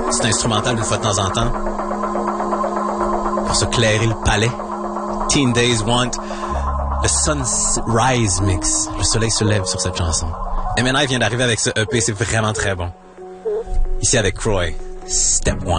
C'est instrumental une fois de temps en temps. Pour se clairer le palais. Teen Days Want. Le Sunrise Mix. Le soleil se lève sur cette chanson. MNI vient d'arriver avec ce EP, c'est vraiment très bon. Ici avec Croy. Step 1.